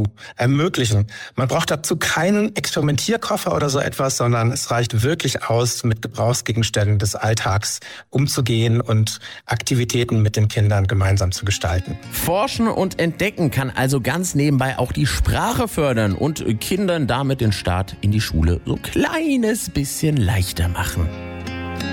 zu ermöglichen. Man braucht dazu keinen Experimentierkoffer oder so etwas, sondern es reicht wirklich aus, mit Gebrauchsgegenständen des Alltags umzugehen und Aktivitäten mit den Kindern gemeinsam zu gestalten. Forschen und Entdecken kann also ganz nebenbei auch die Sprache fördern und Kindern damit den Start in die Schule so ein kleines bisschen leichter machen.